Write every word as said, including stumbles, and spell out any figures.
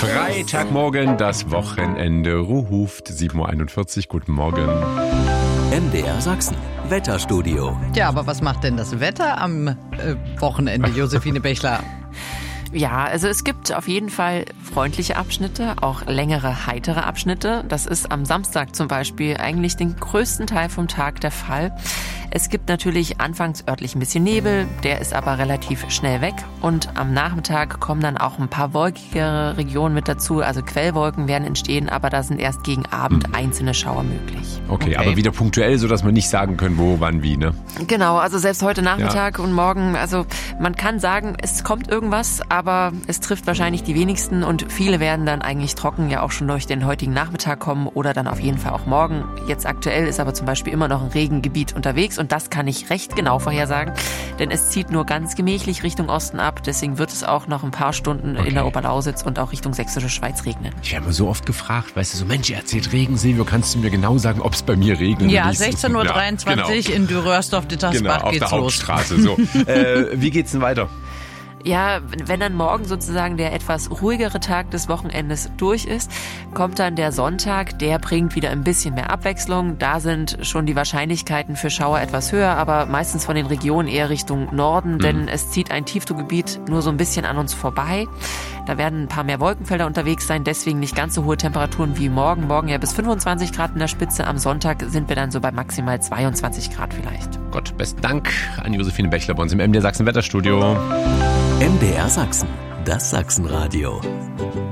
Freitagmorgen, das Wochenende ruft. sieben Uhr einundvierzig, guten Morgen. M D R Sachsen, Wetterstudio. Ja, aber was macht denn das Wetter am äh, Wochenende, Josephine Bechler? Ja, also es gibt auf jeden Fall freundliche Abschnitte, auch längere, heitere Abschnitte. Das ist am Samstag zum Beispiel eigentlich den größten Teil vom Tag der Fall. Es gibt natürlich anfangs örtlich ein bisschen Nebel, der ist aber relativ schnell weg. Und am Nachmittag kommen dann auch ein paar wolkigere Regionen mit dazu. Also Quellwolken werden entstehen, aber da sind erst gegen Abend hm. einzelne Schauer möglich. Okay, okay, aber wieder punktuell, sodass man nicht sagen können, wo, wann, wie, ne? Genau, also selbst heute Nachmittag ja. und morgen, also man kann sagen, es kommt irgendwas, aber es trifft wahrscheinlich die wenigsten und viele werden dann eigentlich trocken ja auch schon durch den heutigen Nachmittag kommen oder dann auf jeden Fall auch morgen. Jetzt aktuell ist aber zum Beispiel immer noch ein Regengebiet unterwegs und das kann ich recht genau vorhersagen, denn es zieht nur ganz gemächlich Richtung Osten ab, deswegen wird es auch noch ein paar Stunden okay. in der Oberlausitz und auch Richtung Sächsische Schweiz regnen. Ich werde mir so oft gefragt, weißt du, so Mensch, ihr erzählt Regen, Silvio, kannst du mir genau sagen, ob es bei mir regnet? Ja, sechzehn Uhr dreiundzwanzig ja, genau. in Dürrörsdorf-Dittersbach genau, auf geht's der los. Hauptstraße. So. äh, wie geht's denn weiter? Ja, wenn dann morgen sozusagen der etwas ruhigere Tag des Wochenendes durch ist, kommt dann der Sonntag, der bringt wieder ein bisschen mehr Abwechslung. Da sind schon die Wahrscheinlichkeiten für Schauer etwas höher, aber meistens von den Regionen eher Richtung Norden, mhm. denn es zieht ein Tiefdruckgebiet nur so ein bisschen an uns vorbei. Da werden ein paar mehr Wolkenfelder unterwegs sein, deswegen nicht ganz so hohe Temperaturen wie morgen. Morgen ja bis fünfundzwanzig Grad in der Spitze, am Sonntag sind wir dann so bei maximal zweiundzwanzig Grad vielleicht. Gott, besten Dank an Josephine Bechler bei uns im M D R Sachsen Wetterstudio. M D R Sachsen, das Sachsenradio.